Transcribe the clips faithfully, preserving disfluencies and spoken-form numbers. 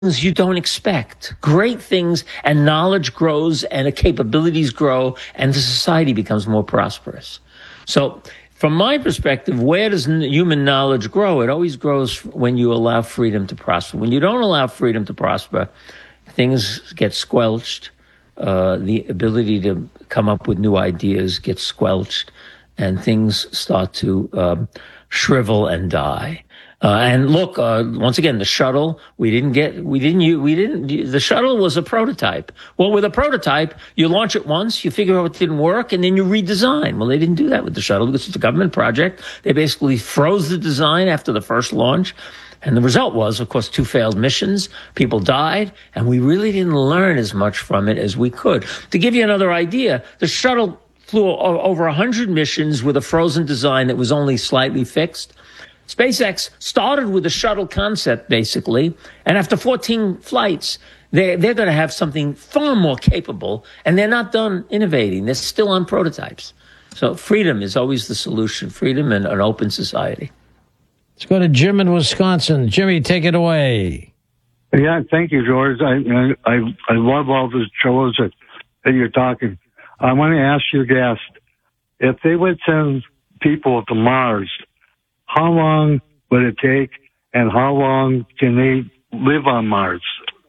you don't expect. Great things, and knowledge grows, and the capabilities grow, and the society becomes more prosperous. So from my perspective, where does human knowledge grow? It always grows when you allow freedom to prosper. When you don't allow freedom to prosper, things get squelched. Uh, the ability to come up with new ideas gets squelched, and things start to um, shrivel and die. Uh, and look, uh, once again, the shuttle, we didn't get, we didn't, we didn't, the shuttle was a prototype. Well, with a prototype, you launch it once, you figure out what didn't work, and then you redesign. Well, they didn't do that with the shuttle because it's a government project. They basically froze the design after the first launch. And the result was, of course, two failed missions. People died, and we really didn't learn as much from it as we could. To give you another idea, the shuttle flew over one hundred missions with a frozen design that was only slightly fixed. SpaceX started with a shuttle concept, basically, and after fourteen flights, they're, they're going to have something far more capable, and they're not done innovating. They're still on prototypes. So freedom is always the solution, freedom and an open society. Let's go to Jim in Wisconsin. Jimmy, take it away. Yeah, thank you, George. I I, I love all the shows that, that you're talking. I want to ask your guest, if they would send people to Mars, how long would it take, and how long can they live on Mars?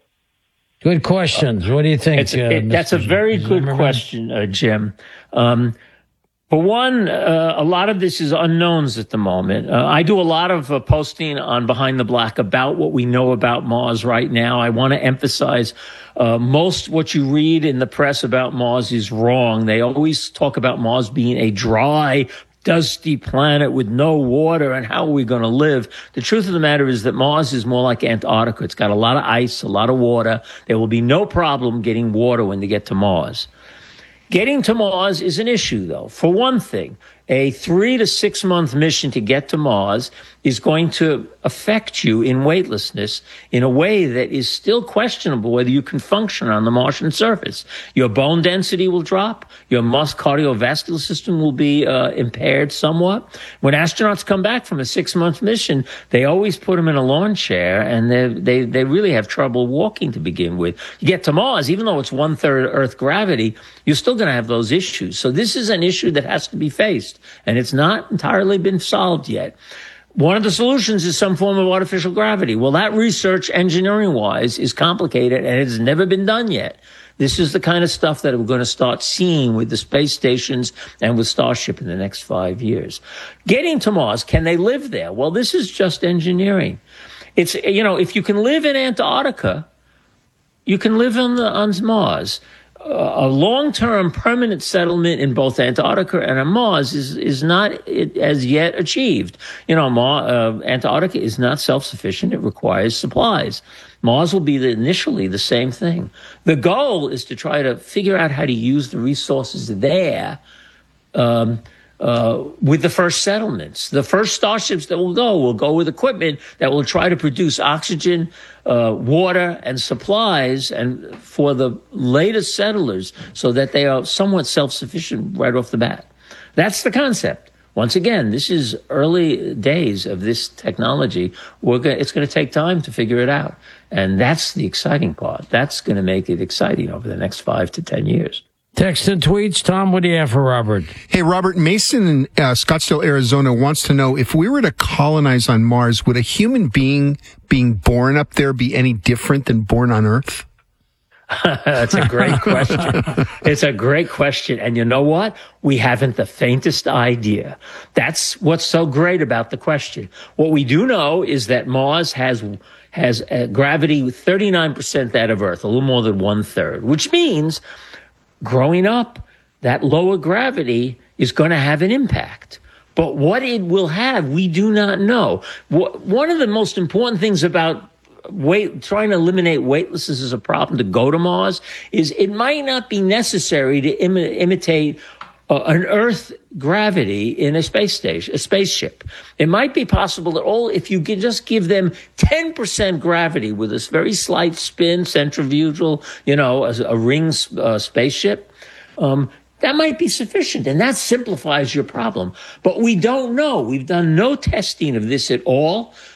Good questions. What do you think? It's, it, uh, that's a very good question, uh, Jim. Um, for one, uh, a lot of this is unknowns at the moment. Uh, I do a lot of uh, posting on Behind the Black about what we know about Mars right now. I want to emphasize uh, most what you read in the press about Mars is wrong. They always talk about Mars being a dry, dusty planet with no water, and how are we going to live? The truth of the matter is that Mars is more like Antarctica. It's got a lot of ice, a lot of water. There will be no problem getting water when they get to Mars. Getting to Mars is an issue, though. For one thing, a three to six month mission to get to Mars is going to affect you in weightlessness in a way that is still questionable whether you can function on the Martian surface. Your bone density will drop. Your mus- cardiovascular system will be uh, impaired somewhat. When astronauts come back from a six month mission, they always put them in a lawn chair, and they, they, they really have trouble walking to begin with. You get to Mars, even though it's one third Earth gravity, you're still going to have those issues. So this is an issue that has to be faced, and it's not entirely been solved yet. One of the solutions is some form of artificial gravity. Well, that research, engineering-wise, is complicated, and it's never been done yet. This is the kind of stuff that we're going to start seeing with the space stations and with Starship in the next five years. Getting to Mars, can they live there? Well, this is just engineering. It's, you know, if you can live in Antarctica, you can live on, the, on Mars. A long-term permanent settlement in both Antarctica and on Mars is, is not as yet achieved. You know, Mar, uh, Antarctica is not self-sufficient. It requires supplies. Mars will be the, initially the same thing. The goal is to try to figure out how to use the resources there um, uh, with the first settlements. The first starships that will go will go with equipment that will try to produce oxygen, uh, water, and supplies, and for the latest settlers, so that they are somewhat self-sufficient right off the bat. That's the concept. Once again, this is early days of this technology. We're gonna, it's going to take time to figure it out. And that's the exciting part. That's going to make it exciting over the next five to ten years. Text and tweets. Tom, what do you have for Robert? Hey, Robert, Mason in uh, Scottsdale, Arizona wants to know, if we were to colonize on Mars, would a human being being born up there be any different than born on Earth? That's a great question. It's a great question. And you know what? We haven't the faintest idea. That's what's so great about the question. What we do know is that Mars has has a gravity thirty-nine percent that of Earth, a little more than one third, which means growing up, that lower gravity is going to have an impact. But what it will have, we do not know. One of the most important things about weight, trying to eliminate weightlessness as a problem to go to Mars is it might not be necessary to Im- imitate uh, an Earth gravity in a space station, a spaceship. It might be possible that all, if you can just give them ten percent gravity with this very slight spin, centrifugal, you know, a, a ring uh, spaceship, um, that might be sufficient, and that simplifies your problem. But we don't know. We've done no testing of this at all.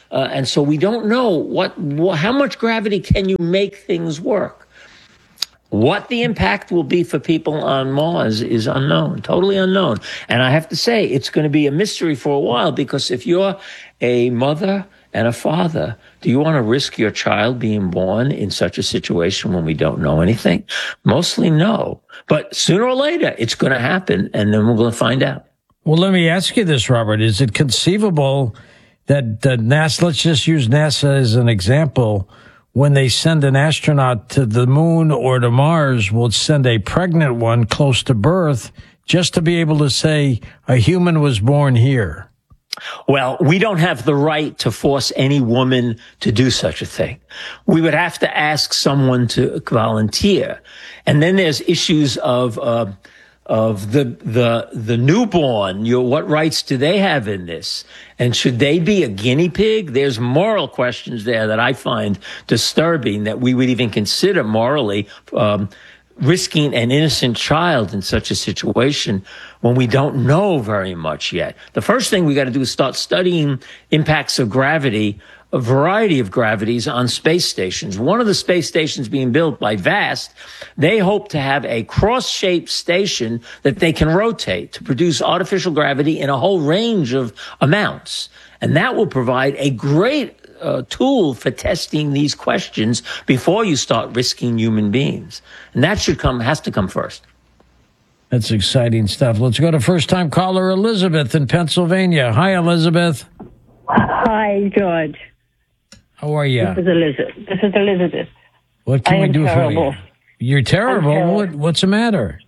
Uh, and so we don't know what, wh- how much gravity can you make things work. What the impact will be for people on Mars is unknown, totally unknown. And I have to say, it's going to be a mystery for a while, because if you're a mother and a father, do you want to risk your child being born in such a situation when we don't know anything? Mostly no. But sooner or later, it's going to happen, and then we're going to find out. Well, let me ask you this, Robert. Is it conceivable that uh, NASA, let's just use NASA as an example, when they send an astronaut to the moon or to Mars, will send a pregnant one close to birth just to be able to say a human was born here? Well, we don't have the right to force any woman to do such a thing. We would have to ask someone to volunteer. And then there's issues of, uh, of the, the, the newborn. You know, what rights do they have in this? And should they be a guinea pig? There's moral questions there that I find disturbing, that we would even consider morally, um, risking an innocent child in such a situation when we don't know very much yet. The first thing we got to do is start studying impacts of gravity, a variety of gravities on space stations. One of the space stations being built by VAST, they hope to have a cross-shaped station that they can rotate to produce artificial gravity in a whole range of amounts. And that will provide a great uh, tool for testing these questions before you start risking human beings. And that should come, has to come first. That's exciting stuff. Let's go to first-time caller Elizabeth in Pennsylvania. Hi, Elizabeth. Hi, George. How are you? This is Elizabeth. This is Elizabeth. What can I we am do terrible. for you? You're terrible. terrible. What, what's the matter?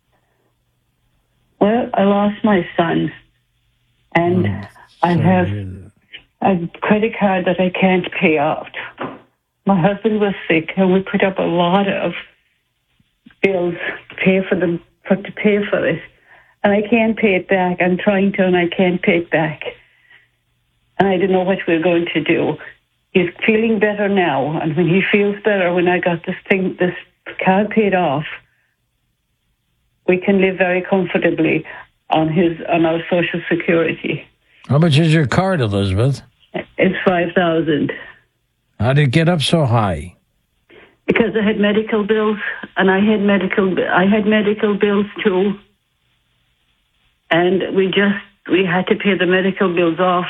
Well, I lost my son, and Oh, I have sorry. a credit card that I can't pay out. My husband was sick, and we put up a lot of bills to pay for them, for, to pay for it, and I can't pay it back. I'm trying to, and I can't pay it back, and I don't know what we're going to do. He's feeling better now, and when he feels better, when I got this thing, this card paid off, we can live very comfortably on his on our Social Security. How much is your card, Elizabeth? It's five thousand. How did it get up so high? Because I had medical bills, and I had medical I had medical bills too, and we just we had to pay the medical bills off,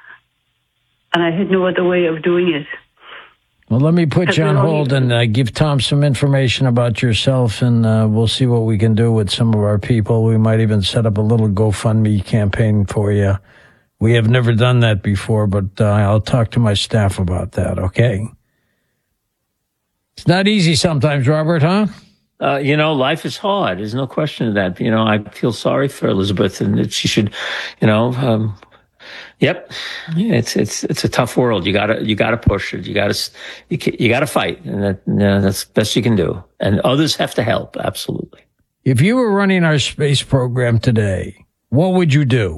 and I had no other way of doing it. Well, let me put you on hold and uh, give Tom some information about yourself, and uh, we'll see what we can do with some of our people. We might even set up a little GoFundMe campaign for you. We have never done that before, but uh, I'll talk to my staff about that, okay? It's not easy sometimes, Robert, huh? Uh, you know, life is hard. There's no question of that. You know, I feel sorry for Elizabeth, and that she should, you know, um, yep. It's, it's, it's a tough world. You gotta, you gotta push it. You gotta, you, you gotta fight. And that, you know, that's the best you can do. And others have to help. Absolutely. If you were running our space program today, what would you do?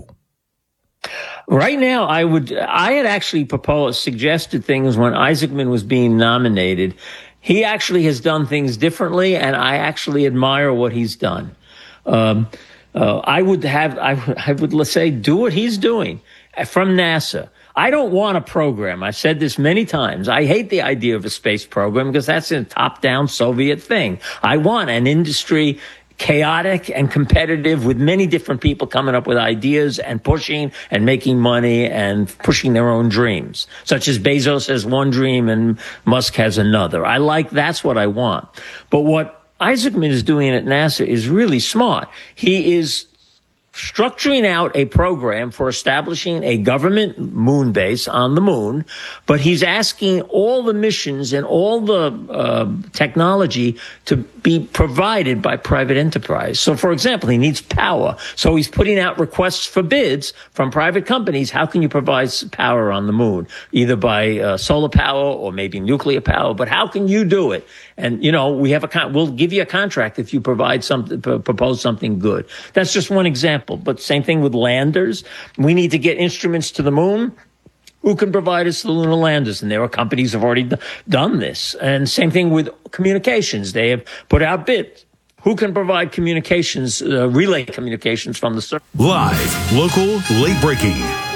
Right now, I would, I had actually proposed, suggested things when Isaacman was being nominated. He actually has done things differently, and I actually admire what he's done. Um, uh, I would have, I, I would let's say, do what he's doing from NASA. I don't want a program. I've said this many times. I hate the idea of a space program because that's a top-down Soviet thing. I want an industry chaotic and competitive with many different people coming up with ideas and pushing and making money and pushing their own dreams, such as Bezos has one dream and Musk has another. I like, that's what I want. But what Isaacman is doing at NASA is really smart. He is structuring out a program for establishing a government moon base on the moon, but he's asking all the missions and all the uh, technology to be provided by private enterprise. So, for example, he needs power. So he's putting out requests for bids from private companies. How can you provide power on the moon? Either by uh, solar power or maybe nuclear power, but how can you do it? And, you know, we have a con- we'll give you a contract if you provide something, p- propose something good. That's just one example. But same thing with landers. We need to get instruments to the moon. Who can provide us the lunar landers? And there are companies that have already d- done this. And same thing with communications. They have put out bids. Who can provide communications, uh, relay communications from the surface? Live, local, late breaking.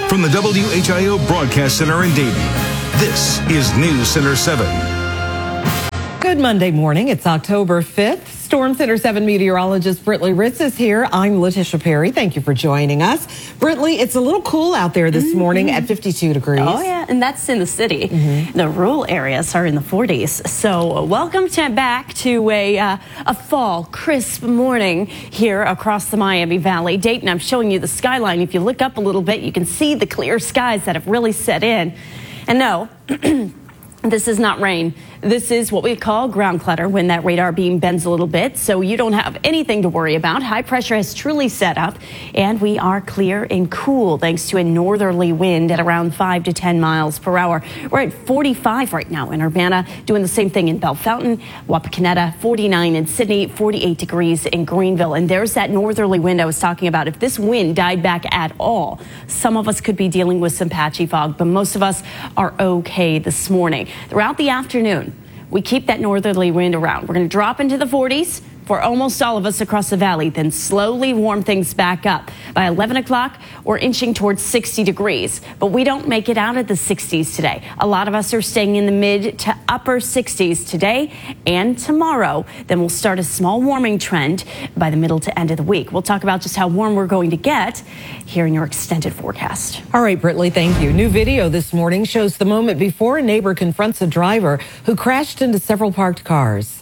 From the W H I O Broadcast Center in Dayton, this is News Center seven. Good Monday morning. It's October fifth. Storm Center seven meteorologist Britley Ritz is here. I'm Letitia Perry. Thank you for joining us. Britley, it's a little cool out there this mm-hmm. morning at fifty-two degrees. Oh, yeah, and that's in the city. Mm-hmm. The rural areas are in the forties. So welcome to back to a, uh, a fall, crisp morning here across the Miami Valley. Dayton, I'm showing you the skyline. If you look up a little bit, you can see the clear skies that have really set in. And no, this is not rain. This is what we call ground clutter when that radar beam bends a little bit, so you don't have anything to worry about. High pressure has truly set up, and we are clear and cool thanks to a northerly wind at around five to ten miles per hour. We're at forty-five right now in Urbana, doing the same thing in Bell Fountain, Wapakoneta, forty-nine in Sydney, forty-eight degrees in Greenville. And there's that northerly wind I was talking about. If this wind died back at all, some of us could be dealing with some patchy fog, but most of us are okay this morning. Throughout the afternoon, we keep that northerly wind around. We're going to drop into the forties for almost all of us across the valley, then slowly warm things back up. By eleven o'clock, we're inching towards sixty degrees, but we don't make it out of the sixties today. A lot of us are staying in the mid to upper sixties today and tomorrow. Then we'll start a small warming trend by the middle to end of the week. We'll talk about just how warm we're going to get here in your extended forecast. All right, Britley, thank you. New video this morning shows the moment before a neighbor confronts a driver who crashed into several parked cars.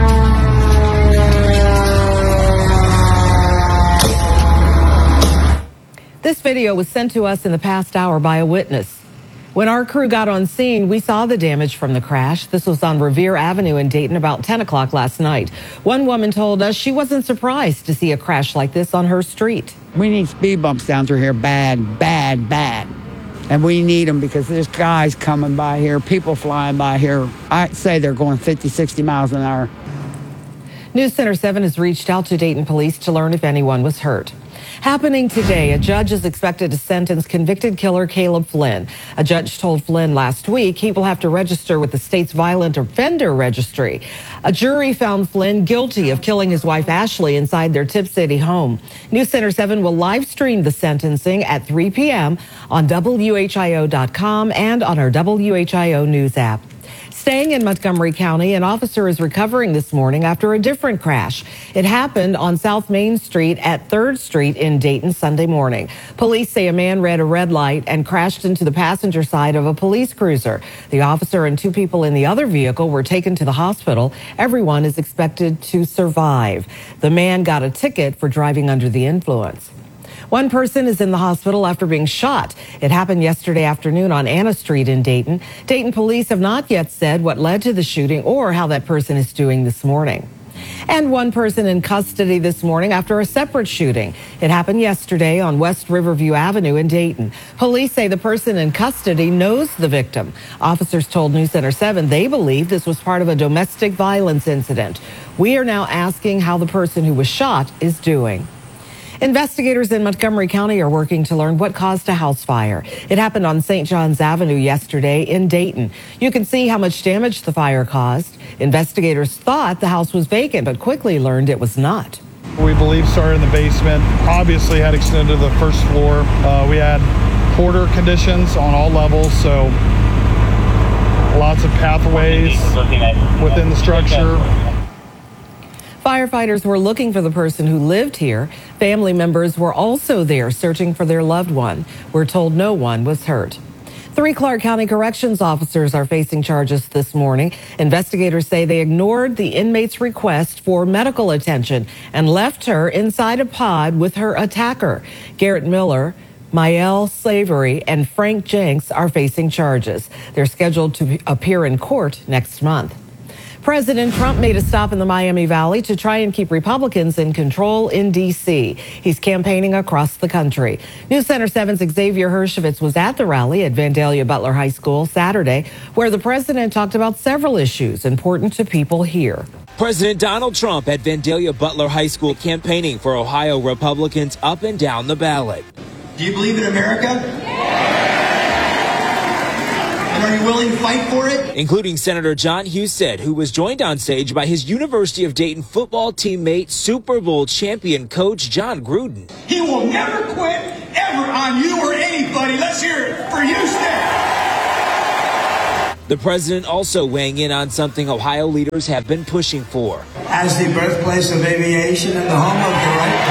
This video was sent to us in the past hour by a witness. When our crew got on scene, we saw the damage from the crash. This was on Revere Avenue in Dayton about ten o'clock last night. One woman told us she wasn't surprised to see a crash like this on her street. We need speed bumps down through here bad, bad, bad. And we need them because there's guys coming by here, people flying by here. I'd say they're going fifty, sixty miles an hour. News Center seven has reached out to Dayton police to learn if anyone was hurt. Happening today, a judge is expected to sentence convicted killer Caleb Flynn. A judge told Flynn last week he will have to register with the state's violent offender registry. A jury found Flynn guilty of killing his wife Ashley inside their Tip City home. News Center seven will live stream the sentencing at three p.m. on W H I O dot com and on our W H I O News app. Staying in Montgomery County, an officer is recovering this morning after a different crash. It happened on South Main Street at third Street in Dayton Sunday morning. Police say a man ran a red light and crashed into the passenger side of a police cruiser. The officer and two people in the other vehicle were taken to the hospital. Everyone is expected to survive. The man got a ticket for driving under the influence. One person is in the hospital after being shot. It happened yesterday afternoon on Anna Street in Dayton. Dayton police have not yet said what led to the shooting or how that person is doing this morning. And one person in custody this morning after a separate shooting. It happened yesterday on West Riverview Avenue in Dayton. Police say the person in custody knows the victim. Officers told News Center seven they believe this was part of a domestic violence incident. We are now asking how the person who was shot is doing. Investigators in Montgomery County are working to learn what caused a house fire. It happened on Saint John's Avenue yesterday in Dayton. You can see how much damage the fire caused. Investigators thought the house was vacant, but quickly learned it was not. We believe started in the basement, obviously had extended to the first floor. Uh, we had hoarder conditions on all levels, so lots of pathways within the structure. Firefighters were looking for the person who lived here. Family members were also there searching for their loved one. We're told no one was hurt. Three Clark County corrections officers are facing charges this morning. Investigators say they ignored the inmate's request for medical attention and left her inside a pod with her attacker. Garrett Miller, Mael Slavery, and Frank Jenks are facing charges. They're scheduled to appear in court next month. President Trump made a stop in the Miami Valley to try and keep Republicans in control in D C. He's campaigning across the country. News Center seven's Xavier Hershevitz was at the rally at Vandalia Butler High School Saturday, where the president talked about several issues important to people here. President Donald Trump at Vandalia Butler High School campaigning for Ohio Republicans up and down the ballot. Do you believe in America? Are you willing to fight for it? Including Senator John Husted, who was joined on stage by his University of Dayton football teammate, Super Bowl champion coach John Gruden. He will never quit. ever on you or anybody. Let's hear it for Houston. The president also weighing in on something Ohio leaders have been pushing for. As the birthplace of aviation and the home of the right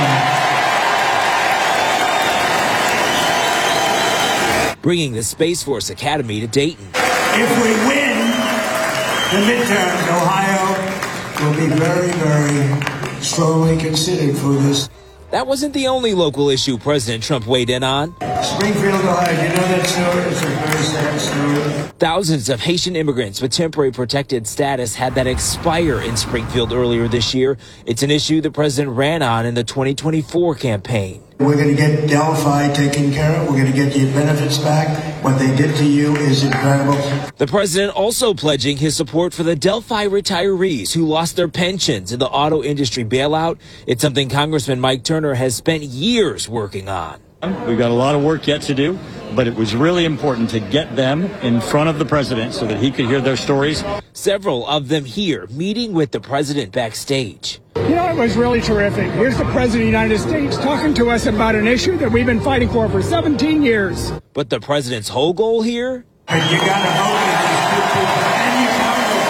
plan. Bringing the Space Force Academy to Dayton. If we win the midterms, Ohio will be very, very strongly considered for this. That wasn't the only local issue President Trump weighed in on. Springfield, Ohio, do you know that story? It's a very sad story. Thousands of Haitian immigrants with temporary protected status had that expire in Springfield earlier this year. It's an issue the president ran on in the twenty twenty-four campaign. We're going to get Delphi taken care of. We're going to get your benefits back. What they did to you is incredible. The president also pledging his support for the Delphi retirees who lost their pensions in the auto industry bailout. It's something Congressman Mike Turner has spent years working on. We've got a lot of work yet to do, but it was really important to get them in front of the president so that he could hear their stories. Several of them here meeting with the president backstage. You know, it was really terrific. Here's the president of the United States talking to us about an issue that we've been fighting for for seventeen years. But the president's whole goal here? And you got to vote with these people, and you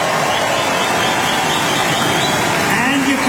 count. And you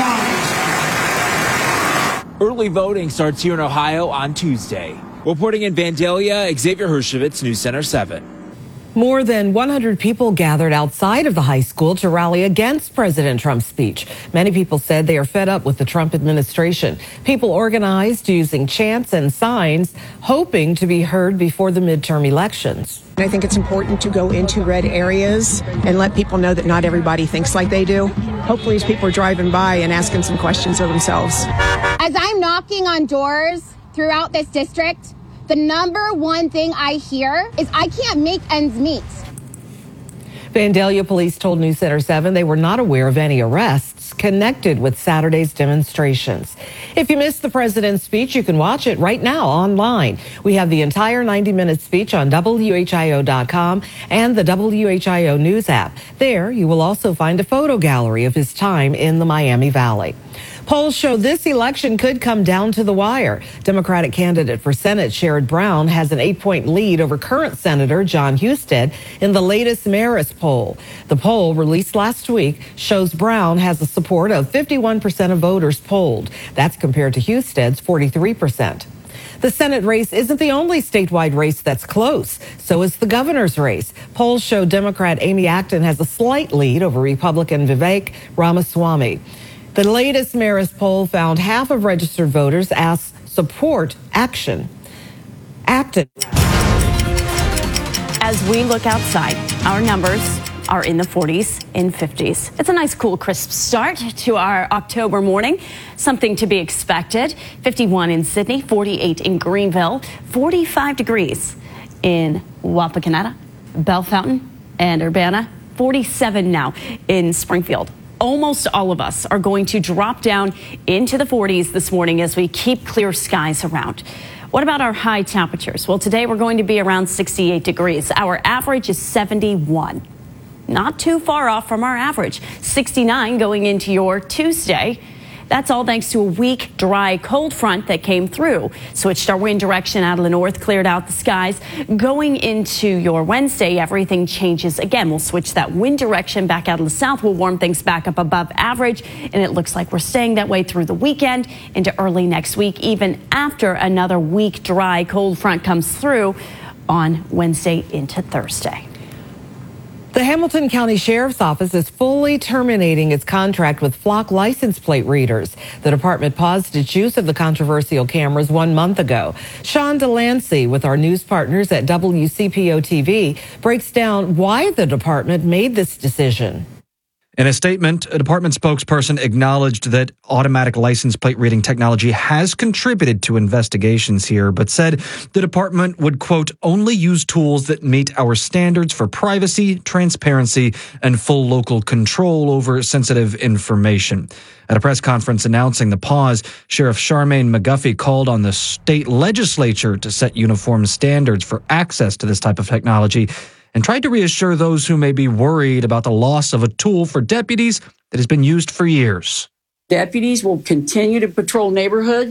count. Early voting starts here in Ohio on Tuesday. Reporting in Vandalia, Xavier Hershkovitz, News Center seven. More than one hundred people gathered outside of the high school to rally against President Trump's speech. Many people said they are fed up with the Trump administration. People organized using chants and signs, hoping to be heard before the midterm elections. I think it's important to go into red areas and let people know that not everybody thinks like they do. Hopefully, as people are driving by and asking some questions of themselves. As I'm knocking on doors throughout this district, the number one thing I hear is I can't make ends meet. Vandalia police told News Center seven they were not aware of any arrests connected with Saturday's demonstrations. If you missed the president's speech, you can watch it right now online. We have the entire ninety minute speech on W H I O dot com and the W H I O News app. There, you will also find a photo gallery of his time in the Miami Valley. Polls show this election could come down to the wire. Democratic candidate for Senate Sherrod Brown has an eight-point lead over current Senator Jon Husted in the latest Marist poll. The poll, released last week, shows Brown has the support of fifty-one percent of voters polled. That's compared to Husted's forty-three percent. The Senate race isn't the only statewide race that's close. So is the governor's race. Polls show Democrat Amy Acton has a slight lead over Republican Vivek Ramaswamy. The latest Marist poll found half of registered voters asked support action. Acton. As we look outside, our numbers are in the forties and fifties. It's a nice, cool, crisp start to our October morning. Something to be expected. fifty-one in Sydney, forty-eight in Greenville, forty-five degrees in Wapakoneta, Bellefontaine, and Urbana, forty-seven now in Springfield. Almost all of us are going to drop down into the forties this morning as we keep clear skies around. What about our high temperatures? Well, today we're going to be around sixty-eight degrees. Our average is seventy-one. Not too far off from our average. sixty-nine going into your Tuesday. That's all thanks to a weak, dry, cold front that came through. Switched our wind direction out of the north, cleared out the skies. Going into your Wednesday, everything changes again. We'll switch that wind direction back out of the south. We'll warm things back up above average. And it looks like we're staying that way through the weekend into early next week, even after another weak, dry, cold front comes through on Wednesday into Thursday. The Hamilton County Sheriff's Office is fully terminating its contract with Flock license plate readers. The department paused its use of the controversial cameras one month ago. Sean Delancey with our news partners at W C P O T V breaks down why the department made this decision. In a statement, a department spokesperson acknowledged that automatic license plate reading technology has contributed to investigations here, but said the department would, quote, only use tools that meet our standards for privacy, transparency, and full local control over sensitive information. At a press conference announcing the pause, Sheriff Charmaine McGuffey called on the state legislature to set uniform standards for access to this type of technology, and tried to reassure those who may be worried about the loss of a tool for deputies that has been used for years. Deputies will continue to patrol neighborhoods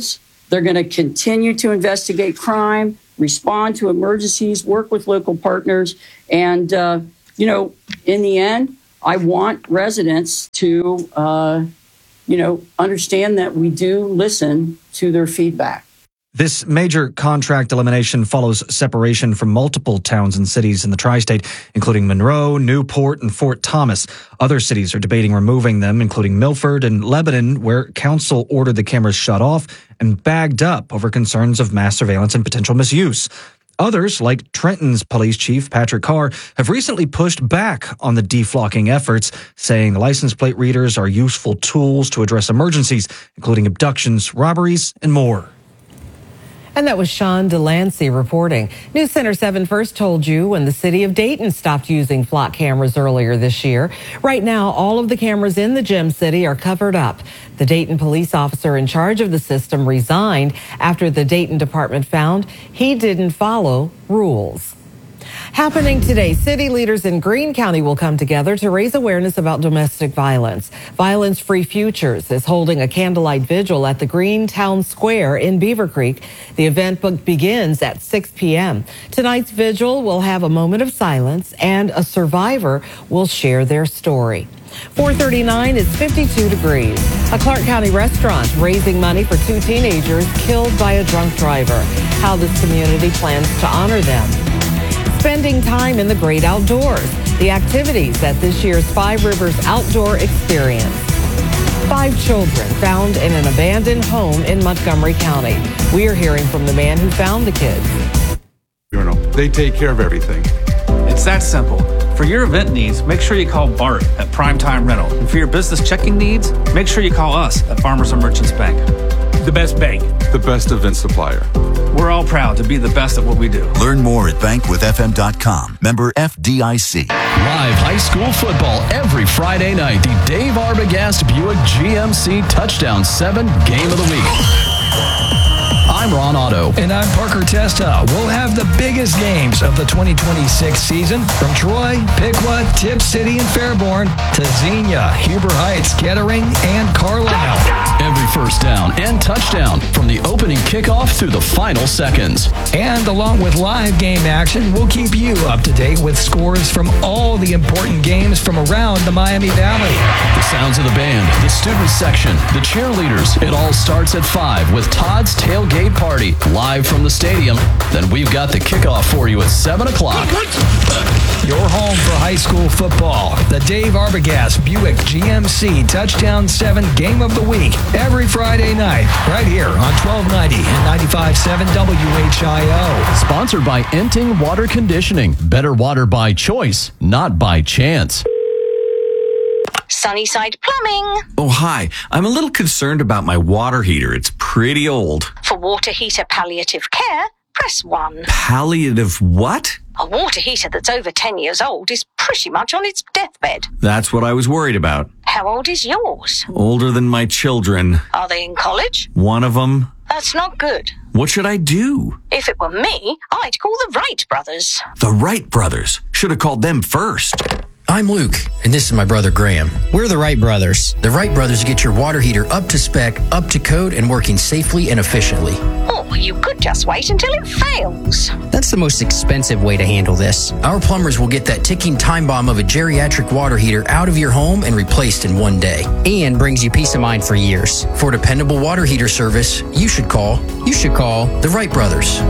They're going to continue to investigate crime, respond to emergencies, work with local partners. And, uh, you know, in the end, I want residents to, uh, you know, understand that we do listen to their feedback. This major contract elimination follows separation from multiple towns and cities in the tri-state, including Monroe, Newport, and Fort Thomas. Other cities are debating removing them, including Milford and Lebanon, where council ordered the cameras shut off and bagged up over concerns of mass surveillance and potential misuse. Others, like Trenton's police chief, Patrick Carr, have recently pushed back on the deflocking efforts, saying license plate readers are useful tools to address emergencies, including abductions, robberies, and more. And that was Sean Delancey reporting. News Center seven first told you when the city of Dayton stopped using flock cameras earlier this year. Right now, all of the cameras in the Gem City are covered up. The Dayton police officer in charge of the system resigned after the Dayton department found he didn't follow rules. Happening today, city leaders in Greene County will come together to raise awareness about domestic violence. Violence Free Futures is holding a candlelight vigil at the Greene Town Square in Beaver Creek. The event begins at six p.m. Tonight's vigil will have a moment of silence and a survivor will share their story. four thirty-nine is fifty-two degrees. A Clark County restaurant raising money for two teenagers killed by a drunk driver. How this community plans to honor them. Spending time in the great outdoors. The activities at this year's Five Rivers Outdoor Experience. Five children found in an abandoned home in Montgomery County. We are hearing from the man who found the kids. You know, they take care of everything. It's that simple. For your event needs, make sure you call Bart at Primetime Rental. And for your business checking needs, make sure you call us at Farmers and Merchants Bank. The best bank. The best event supplier. We're all proud to be the best at what we do. Learn more at bankwith f m dot com. Member F D I C. Live high school football every Friday night. The Dave Arbogast Buick G M C Touchdown seven Game of the Week. I'm Ron Otto. And I'm Parker Testa. We'll have the biggest games of the twenty twenty-six season from Troy, Piqua, Tip City, and Fairborn to Xenia, Huber Heights, Kettering, and Carlisle. Every first down and touchdown from the opening kickoff through the final seconds. And along with live game action, we'll keep you up to date with scores from all the important games from around the Miami Valley. The sounds of the band, the student section, the cheerleaders. It all starts at five with Todd's Tailgate Party live from the stadium. Then we've got the kickoff for you at seven o'clock. Your home for high school football. The Dave Arbogast Buick G M C Touchdown seven Game of the Week. Every Friday night, right here on twelve ninety and ninety-five point seven W H I O. Sponsored by Enting Water Conditioning. Better water by choice, not by chance. Sunnyside Plumbing. Oh, hi. I'm a little concerned about my water heater. It's pretty old. For water heater palliative care, press one. Palliative what? A water heater that's over ten years old is pretty much on its deathbed. That's what I was worried about. How old is yours? Older than my children. Are they in college? One of them. That's not good. What should I do? If it were me, I'd call the Wright brothers. The Wright brothers? Should have called them first. I'm Luke, and this is my brother Graham. We're the Wright brothers. The Wright brothers get your water heater up to spec, up to code, and working safely and efficiently. Or you could just wait until it fails. That's the most expensive way to handle this. Our plumbers will get that ticking time bomb of a geriatric water heater out of your home and replaced in one day. And brings you peace of mind for years. For dependable water heater service, you should call, you should call the Wright brothers.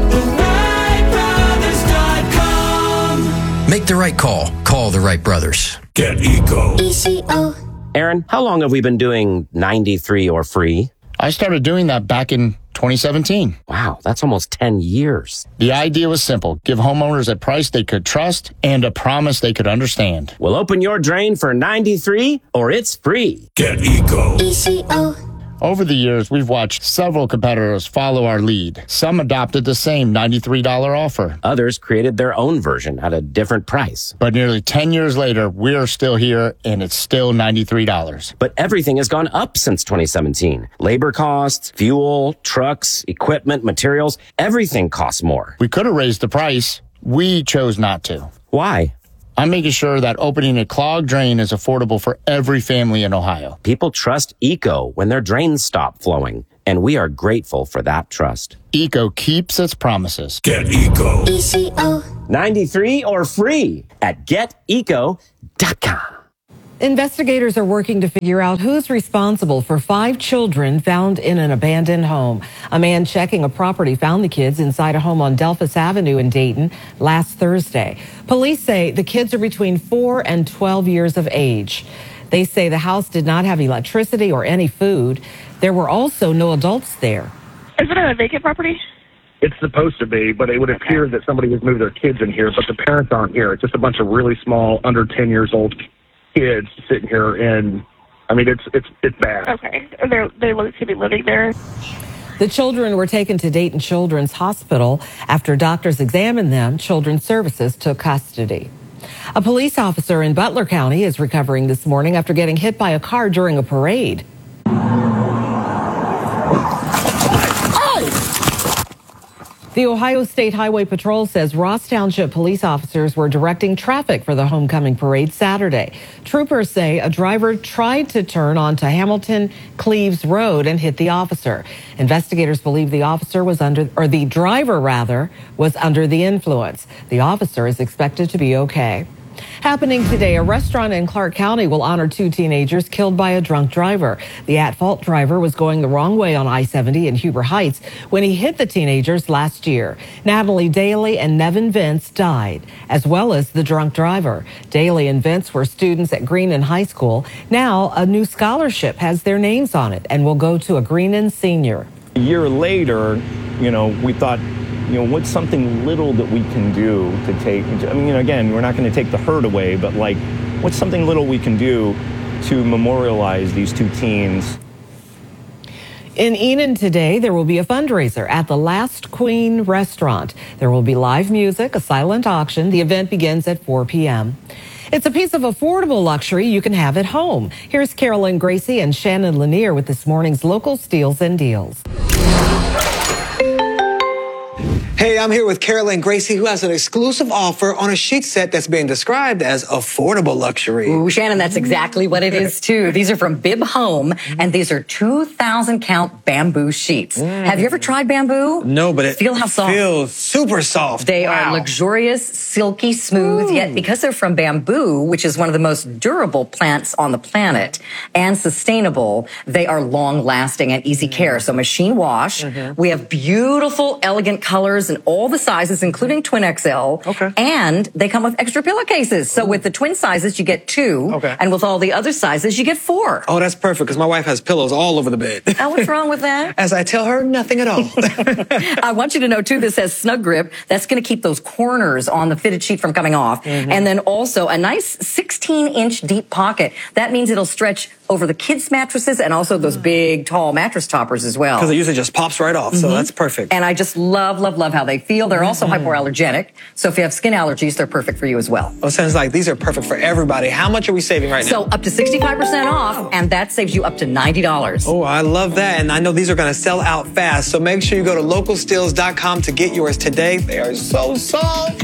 Make the right call. Call the Wright brothers. Get Eco. E C O. Aaron, how long have we been doing ninety-three or free? I started doing that back in twenty seventeen. Wow, that's almost ten years. The idea was simple. Give homeowners a price they could trust and a promise they could understand. Well, open your drain for ninety-three or it's free. Get Eco. E C O. Over the years, we've watched several competitors follow our lead. Some adopted the same ninety-three dollars offer. Others created their own version at a different price. But nearly ten years later, we're still here, and it's still ninety-three dollars. But everything has gone up since twenty seventeen. Labor costs, fuel, trucks, equipment, materials, everything costs more. We could have raised the price. We chose not to. Why? I'm making sure that opening a clogged drain is affordable for every family in Ohio. People trust ECO when their drains stop flowing, and we are grateful for that trust. ECO keeps its promises. Get ECO. E C O. ninety-three or free at get eco dot com. Investigators are working to figure out who's responsible for five children found in an abandoned home. A man checking a property found the kids inside a home on Delphus Avenue in Dayton last Thursday. Police say the kids are between four and twelve years of age. They say the house did not have electricity or any food. There were also no adults there. Is it a vacant property? It's supposed to be, but it would Okay. appear that somebody has moved their kids in here, but the parents aren't here. It's just a bunch of really small, under ten years old kids sitting here, and I mean, it's it's it's bad. Okay. They're, they look to be living there. The children were taken to Dayton Children's Hospital. After doctors examined them, Children's Services took custody. A police officer in Butler County is recovering this morning after getting hit by a car during a parade. The Ohio State Highway Patrol says Ross Township police officers were directing traffic for the homecoming parade Saturday. Troopers say a driver tried to turn onto Hamilton Cleves Road and hit the officer. Investigators believe the officer was under, or the driver rather, was under the influence. The officer is expected to be okay. Happening today, a restaurant in Clark County will honor two teenagers killed by a drunk driver. The at-fault driver was going the wrong way on I seventy in Huber Heights when he hit the teenagers last year. Natalie Daly and Nevin Vince died, as well as the drunk driver. Daly and Vince were students at Greenon High School. Now, a new scholarship has their names on it and will go to a Greenon senior. A year later, you know, we thought, you know, what's something little that we can do to take, I mean, you know, again, we're not going to take the hurt away, but like, what's something little we can do to memorialize these two teens? In Enon today, there will be a fundraiser at the Last Queen restaurant. There will be live music, a silent auction. The event begins at four p.m. It's a piece of affordable luxury you can have at home. Here's Carolyn Gracie and Shannon Lanier with this morning's local steals and deals. Hey, I'm here with Carolyn Gracie, who has an exclusive offer on a sheet set that's being described as affordable luxury. Ooh, Shannon, that's exactly what it is, too. These are from Bib Home, and these are two thousand count bamboo sheets. Mm. Have you ever tried bamboo? No, but it Feel how soft. feels super soft. They wow. are luxurious, silky smooth, Ooh. Yet because they're from bamboo, which is one of the most durable plants on the planet, and sustainable, they are long-lasting and easy care. So machine wash. Mm-hmm. We have beautiful, elegant colors in all the sizes, including twin X L. Okay. And they come with extra pillowcases. So Ooh. With the twin sizes, you get two. Okay. And with all the other sizes, you get four. Oh, that's perfect, because my wife has pillows all over the bed. Oh, what's wrong with that? As I tell her, nothing at all. I want you to know, too, this says Snug Grip. That's going to keep those corners on the fitted sheet from coming off. Mm-hmm. And then also a nice sixteen inch deep pocket. That means it'll stretch over the kids' mattresses and also those big, tall mattress toppers as well. Because it usually just pops right off, mm-hmm. so that's perfect. And I just love, love, love how they feel. They're also mm-hmm. hypoallergenic, so if you have skin allergies, they're perfect for you as well. Well, it sounds like these are perfect for everybody. How much are we saving right now? So up to sixty-five percent off, and that saves you up to ninety dollars. Oh, I love that, and I know these are going to sell out fast, so make sure you go to local steals dot com to get yours today. They are so soft.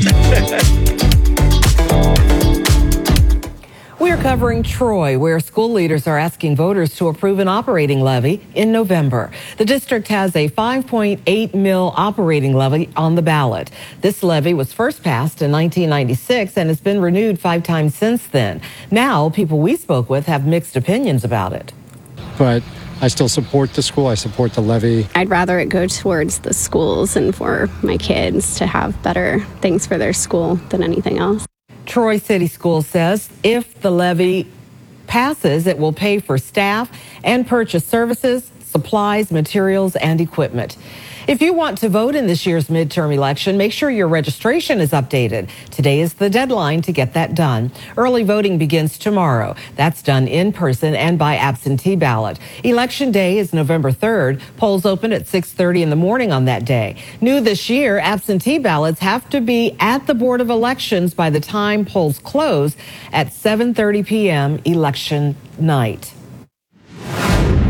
We are covering Troy, where school leaders are asking voters to approve an operating levy in November. The district has a five point eight mil operating levy on the ballot. This levy was first passed in nineteen ninety-six and has been renewed five times since then. Now, people we spoke with have mixed opinions about it. But I still support the school. I support the levy. I'd rather it go towards the schools and for my kids to have better things for their school than anything else. Troy City Schools says if the levy passes, it will pay for staff and purchase services, supplies, materials, and equipment. If you want to vote in this year's midterm election, make sure your registration is updated. Today is the deadline to get that done. Early voting begins tomorrow. That's done in person and by absentee ballot. Election day is November third. Polls open at six thirty in the morning on that day. New this year, absentee ballots have to be at the Board of Elections by the time polls close at seven thirty p.m. election night.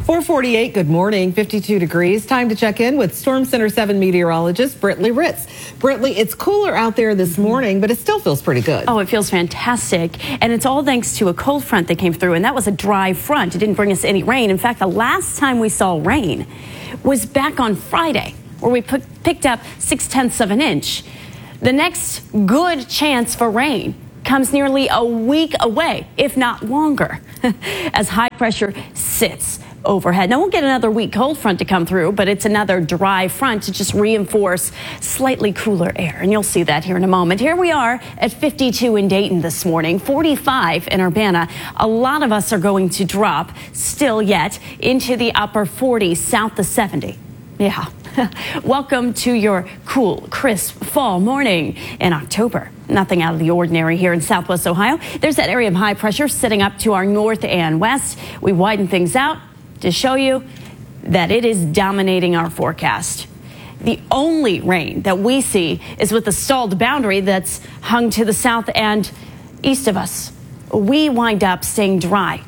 four forty-eight, good morning, fifty-two degrees. Time to check in with Storm Center seven meteorologist Britley Ritz. Britley, it's cooler out there this morning, but it still feels pretty good. Oh, it feels fantastic. And it's all thanks to a cold front that came through, and that was a dry front. It didn't bring us any rain. In fact, the last time we saw rain was back on Friday, where we put, picked up six tenths of an inch. The next good chance for rain comes nearly a week away, if not longer, as high pressure sits overhead. Now we'll get another weak cold front to come through, but it's another dry front to just reinforce slightly cooler air. And you'll see that here in a moment. Here we are at fifty-two in Dayton this morning, forty-five in Urbana. A lot of us are going to drop still yet into the upper forties, south to seventy. Yeah. Welcome to your cool, crisp fall morning in October. Nothing out of the ordinary here in Southwest Ohio. There's that area of high pressure sitting up to our north and west. We widen things out to show you that it is dominating our forecast. The only rain that we see is with the stalled boundary that's hung to the south and east of us. We wind up staying dry.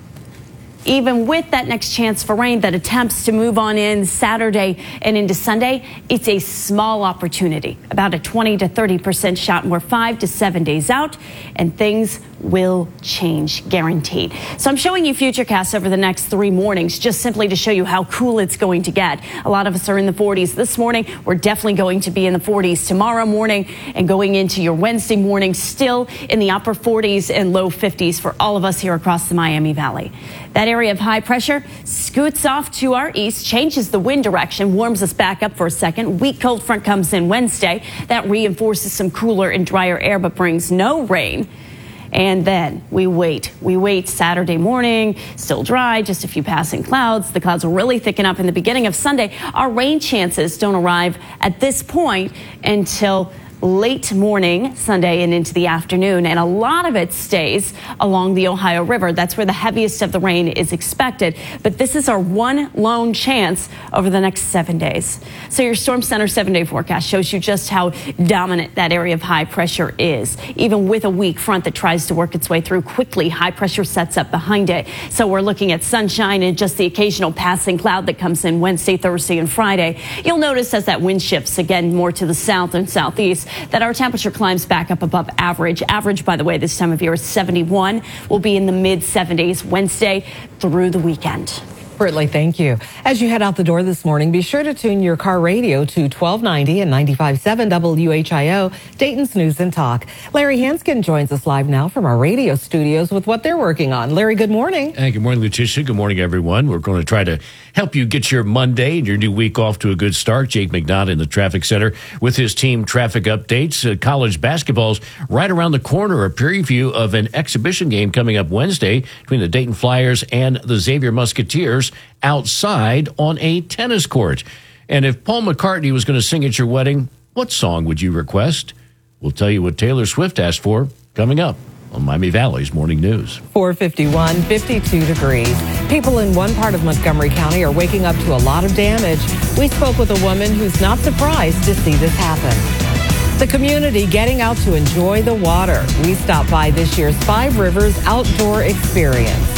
Even with that next chance for rain that attempts to move on in Saturday and into Sunday, it's a small opportunity, about a twenty to thirty percent shot, and we're five to seven days out, and things will change, guaranteed. So I'm showing you futurecasts over the next three mornings, just simply to show you how cool it's going to get. A lot of us are in the forties this morning. We're definitely going to be in the forties tomorrow morning, and going into your Wednesday morning, still in the upper forties and low fifties for all of us here across the Miami Valley. That area of high pressure scoots off to our east, changes the wind direction, warms us back up for a second. Weak cold front comes in Wednesday. That reinforces some cooler and drier air, but brings no rain. And then we wait. We wait Saturday morning, still dry, just a few passing clouds. The clouds will really thicken up in the beginning of Sunday. Our rain chances don't arrive at this point until late morning Sunday and into the afternoon, and a lot of it stays along the Ohio River. That's where the heaviest of the rain is expected, but this is our one lone chance over the next seven days. So your Storm Center seven-day forecast shows you just how dominant that area of high pressure is. Even with a weak front that tries to work its way through quickly, high pressure sets up behind it. So we're looking at sunshine and just the occasional passing cloud that comes in Wednesday, Thursday, and Friday. You'll notice as that wind shifts again more to the south and southeast, that our temperature climbs back up above average. Average, by the way, this time of year is seventy-one. We'll be in the mid seventies Wednesday through the weekend. Britley, thank you. As you head out the door this morning, be sure to tune your car radio to twelve ninety and ninety-five point seven W H I O, Dayton's News and Talk. Larry Hanskin joins us live now from our radio studios with what they're working on. Larry, good morning. Hey, good morning, Letitia. Good morning, everyone. We're going to try to help you get your Monday and your new week off to a good start. Jake McNaught in the traffic center with his team traffic updates. Uh, college basketball's right around the corner. A preview of an exhibition game coming up Wednesday between the Dayton Flyers and the Xavier Musketeers outside on a tennis court. And if Paul McCartney was going to sing at your wedding, what song would you request? We'll tell you what Taylor Swift asked for coming up on Miami Valley's Morning News. four fifty-one, fifty-two degrees. People in one part of Montgomery County are waking up to a lot of damage. We spoke with a woman who's not surprised to see this happen. The community getting out to enjoy the water. We stopped by this year's Five Rivers Outdoor Experience.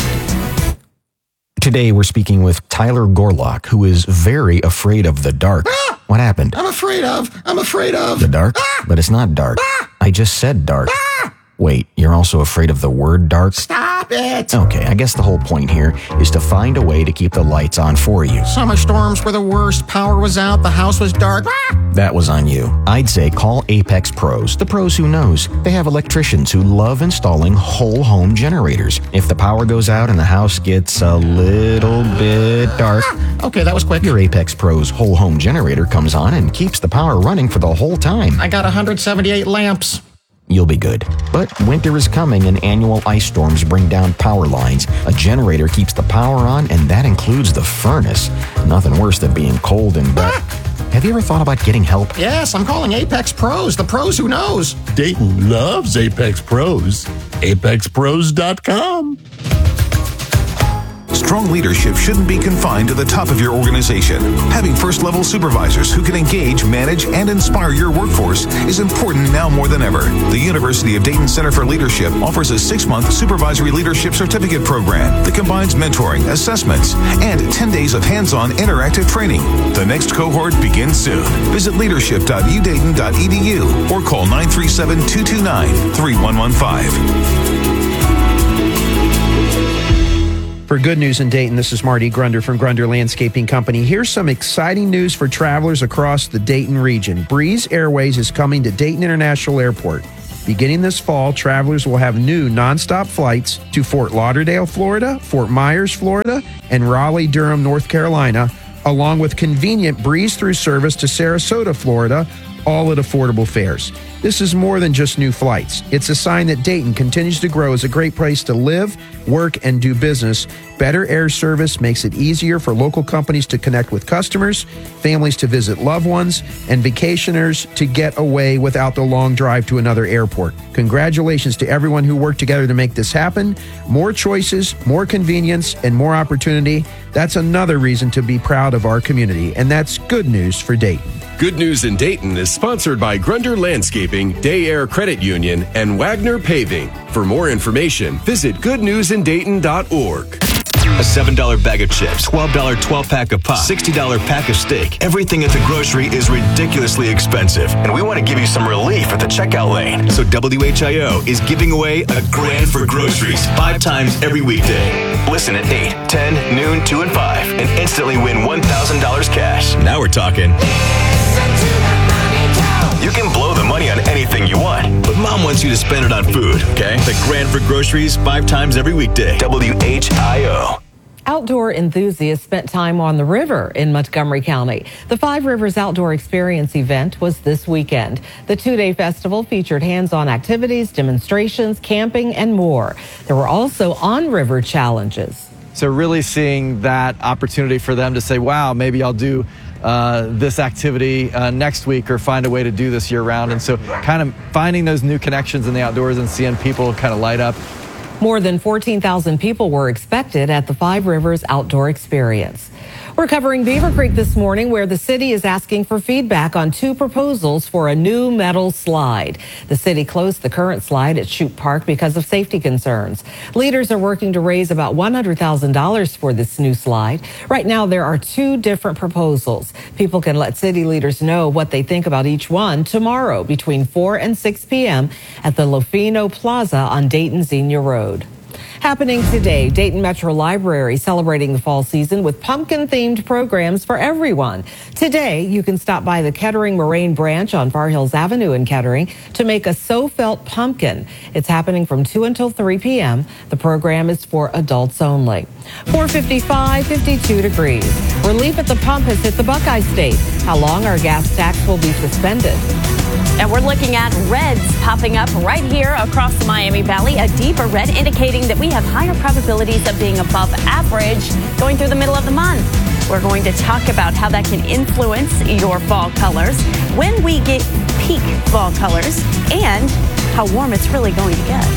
Today, we're speaking with Tyler Gorlock, who is very afraid of the dark. Ah! What happened? I'm afraid of. I'm afraid of. The dark? Ah! But it's not dark. Ah! I just said dark. Ah! Wait, you're also afraid of the word dark? Stop it. Okay, I guess the whole point here is to find a way to keep the lights on for you. Summer storms were the worst. Power was out. The house was dark. Ah! That was on you. I'd say call Apex Pros, the pros who knows. They have electricians who love installing whole home generators. If the power goes out and the house gets a little bit dark, ah! Okay, that was quick. Your Apex Pros whole home generator comes on and keeps the power running for the whole time. I got one hundred seventy-eight lamps. You'll be good. But winter is coming and annual ice storms bring down power lines. A generator keeps the power on, and that includes the furnace. Nothing worse than being cold and wet. Ah! Have you ever thought about getting help? Yes, I'm calling Apex Pros, the pros who knows. Dayton loves Apex Pros. Apex Pros dot com. strong leadership shouldn't be confined to the top of your organization. Having first-level supervisors who can engage, manage, and inspire your workforce is important now more than ever. The University of Dayton Center for Leadership offers a six-month supervisory leadership certificate program that combines mentoring, assessments, and ten days of hands-on interactive training. The next cohort begins soon. Visit leadership dot u dayton dot e d u or call nine three seven, two two nine, three one one five. For Good News in Dayton, this is Marty Grunder from Grunder Landscaping Company. Here's some exciting news for travelers across the Dayton region. Breeze Airways is coming to Dayton International Airport. Beginning this fall, travelers will have new nonstop flights to Fort Lauderdale, Florida, Fort Myers, Florida, and Raleigh-Durham, North Carolina, along with convenient breeze-through service to Sarasota, Florida, all at affordable fares. This is more than just new flights. It's a sign that Dayton continues to grow as a great place to live, work, and do business. Better air service makes it easier for local companies to connect with customers, families to visit loved ones, and vacationers to get away without the long drive to another airport. Congratulations to everyone who worked together to make this happen. More choices, more convenience, and more opportunity. That's another reason to be proud of our community, and that's good news for Dayton. Good News in Dayton is sponsored by Grunder Landscaping, Day Air Credit Union, and Wagner Paving. For more information, visit good news in dayton dot org. A seven dollar bag of chips, twelve dollar twelve-pack of pop, sixty dollar pack of steak. Everything at the grocery is ridiculously expensive, and we want to give you some relief at the checkout lane. So W H I O is giving away a grand for groceries five times every weekday. Listen at eight, ten, noon, two, and five, and instantly win one thousand dollars cash. Now we're talking. You can blow the money on anything you want, but Mom wants you to spend it on food, okay? The grand for groceries five times every weekday. W H I O. Outdoor enthusiasts spent time on the river in Montgomery County. The Five Rivers Outdoor Experience event was this weekend. The two-day festival featured hands-on activities, demonstrations, camping, and more. There were also on-river challenges. So really seeing that opportunity for them to say, wow, maybe I'll do uh, this activity uh, next week or find a way to do this year round. And so kind of finding those new connections in the outdoors and seeing people kind of light up. More than fourteen thousand people were expected at the Five Rivers Outdoor Experience. We're covering Beaver Creek this morning, where the city is asking for feedback on two proposals for a new metal slide. The city closed the current slide at Shoup Park because of safety concerns. Leaders are working to raise about one hundred thousand dollars for this new slide. Right now, there are two different proposals. People can let city leaders know what they think about each one tomorrow between four and six p.m. at the Lofino Plaza on Dayton Xenia Road. Happening today, Dayton Metro Library celebrating the fall season with pumpkin-themed programs for everyone. Today, you can stop by the Kettering Moraine branch on Far Hills Avenue in Kettering to make a So-Felt pumpkin. It's happening from two until three p.m. The program is for adults only. four fifty-five, fifty-two degrees. Relief at the pump has hit the Buckeye State. How long our gas tax will be suspended? And we're looking at reds popping up right here across the Miami Valley, a deeper red indicating that we have higher probabilities of being above average going through the middle of the month. We're going to talk about how that can influence your fall colors, when we get peak fall colors, and how warm it's really going to get.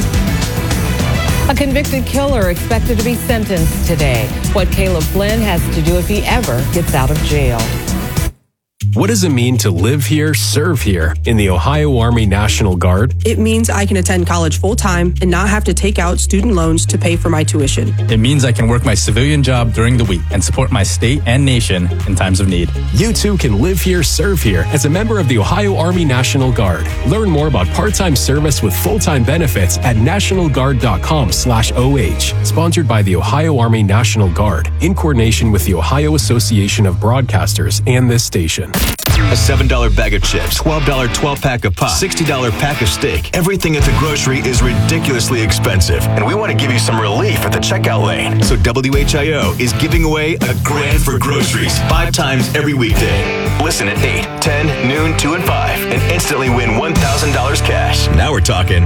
A convicted killer expected to be sentenced today. What Caleb Flynn has to do if he ever gets out of jail. What does it mean to live here, serve here in the Ohio Army National Guard? It means I can attend college full-time and not have to take out student loans to pay for my tuition. It means I can work my civilian job during the week and support my state and nation in times of need. You too can live here, serve here as a member of the Ohio Army National Guard. Learn more about part-time service with full-time benefits at national guard dot com slash O H. Sponsored by the Ohio Army National Guard in coordination with the Ohio Association of Broadcasters and this station. A seven dollar bag of chips, twelve dollar twelve-pack of pop, sixty dollar pack of steak. Everything at the grocery is ridiculously expensive, and we want to give you some relief at the checkout lane. So W H I O is giving away a grand for groceries five times every weekday. Listen at eight, ten, noon, two, and five, and instantly win one thousand dollars cash. Now we're talking.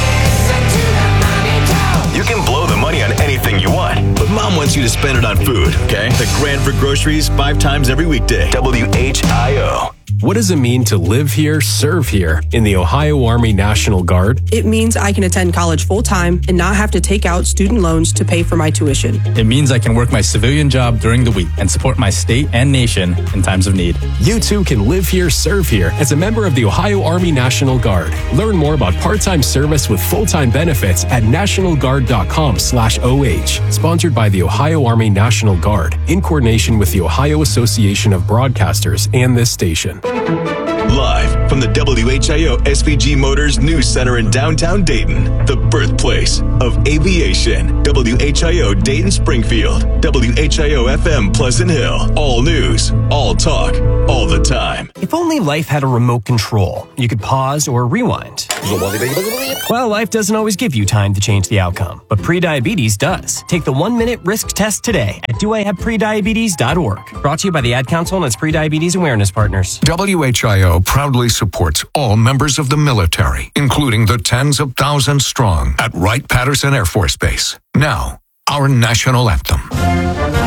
You can blow the money on anything you want, but Mom wants you to spend it on food, okay? The grand for groceries five times every weekday. W H I O. What does it mean to live here, serve here in the Ohio Army National Guard? It means I can attend college full-time and not have to take out student loans to pay for my tuition. It means I can work my civilian job during the week and support my state and nation in times of need. You too can live here, serve here as a member of the Ohio Army National Guard. Learn more about part-time service with full-time benefits at national guard dot com slash O H. Sponsored by the Ohio Army National Guard in coordination with the Ohio Association of Broadcasters and this station. Live from the W H I O S V G Motors News Center in downtown Dayton, the birthplace of aviation. W H I O Dayton Springfield, W H I O F M Pleasant Hill. All news, all talk, all the time. If only life had a remote control, you could pause or rewind. Well, life doesn't always give you time to change the outcome, but prediabetes does. Take the one-minute risk test today at do I have prediabetes dot org. Brought to you by the Ad Council and its prediabetes awareness partners. W H I O proudly supports all members of the military, including the tens of thousands strong at Wright-Patterson Air Force Base. Now, our national anthem.